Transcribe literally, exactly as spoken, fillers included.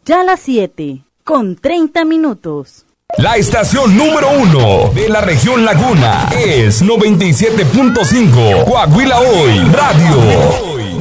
Ya las siete, con treinta minutos. La estación número uno de la región Laguna es noventa y siete punto cinco Coahuila Hoy Radio.